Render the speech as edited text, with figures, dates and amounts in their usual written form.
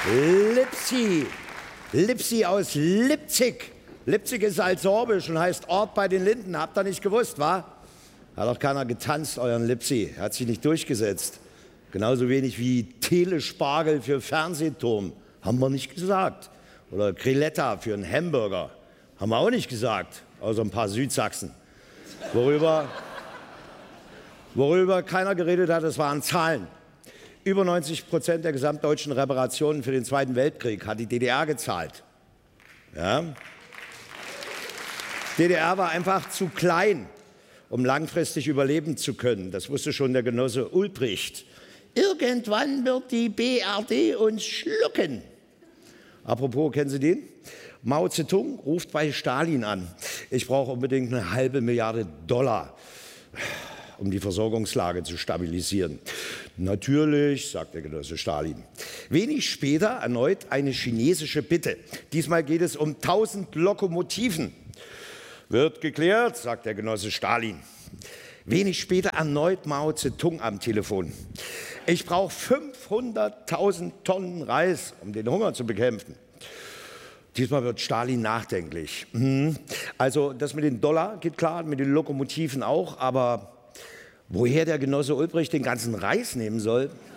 Lipsi. Lipsi aus Lipzig. Lipzig ist altsorbisch und heißt Ort bei den Linden. Habt ihr nicht gewusst, wa? Hat auch keiner getanzt, euren Lipsi. Hat sich nicht durchgesetzt. Genauso wenig wie Telespargel für Fernsehturm. Haben wir nicht gesagt. Oder Grilletta für einen Hamburger. Haben wir auch nicht gesagt. Außer ein paar Südsachsen. Worüber keiner geredet hat, das waren Zahlen. Über 90% der gesamtdeutschen Reparationen für den Zweiten Weltkrieg hat die DDR gezahlt. Ja? DDR war einfach zu klein, um langfristig überleben zu können. Das wusste schon der Genosse Ulbricht. Irgendwann wird die BRD uns schlucken. Apropos, kennen Sie den? Mao Zedong ruft bei Stalin an. Ich brauche unbedingt eine $500 Milliarden, um die Versorgungslage zu stabilisieren. Natürlich, sagt der Genosse Stalin. Wenig später erneut eine chinesische Bitte. Diesmal geht es um 1000 Lokomotiven. Wird geklärt, sagt der Genosse Stalin. Wenig später erneut Mao Zedong am Telefon. Ich brauche 500.000 Tonnen Reis, um den Hunger zu bekämpfen. Diesmal wird Stalin nachdenklich. Also das mit den Dollar geht klar, mit den Lokomotiven auch, aber woher der Genosse Ulbricht den ganzen Reis nehmen soll?